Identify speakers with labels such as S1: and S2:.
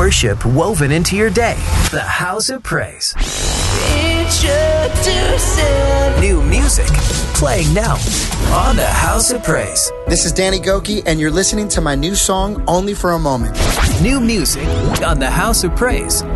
S1: worship woven into your day. The House of Praise. Introducing new music playing now on the House of Praise.
S2: This is Danny Goki, and you're listening to my new song, Only for a Moment.
S1: New music on the House of Praise.